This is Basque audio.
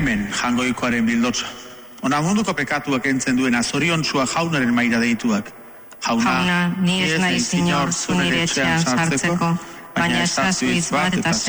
hemen jangoikoaren bildotsa. Ona munduko pekatuak entzen duena zoriontsua jaunaren maira deituak. Jauna, ni ez naiz inor zure etxean sartzeko, baina ezazu hitz bat eta